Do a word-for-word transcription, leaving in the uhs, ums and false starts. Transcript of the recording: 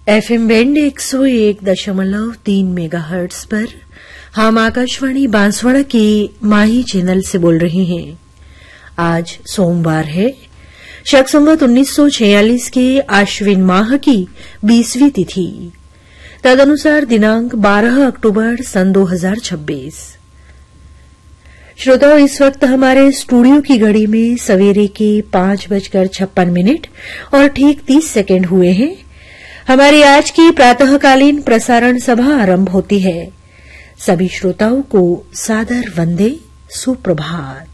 FM band एक सौ एक दशमलव तीन मेगाहर्ट्ज पर हम आकाशवाणी बांसवाड़ा के माही चैनल से बोल रहे हैं। आज सोमवार है, शक संवत उन्नीस सौ छियालीस के आश्विन माह की बीसवीं तिथि, तदनुसार दिनांक बारह अक्टूबर सन दो हजार छब्बीस। श्रोताओं, इस वक्त हमारे स्टूडियो की घड़ी में सवेरे के पांच बजकर छप्पन मिनट और ठीक तीस सेकेंड हुए हैं। हमारी आज की प्रातःकालीन प्रसारण सभा आरंभ होती है। सभी श्रोताओं को सादर वंदे, सुप्रभात।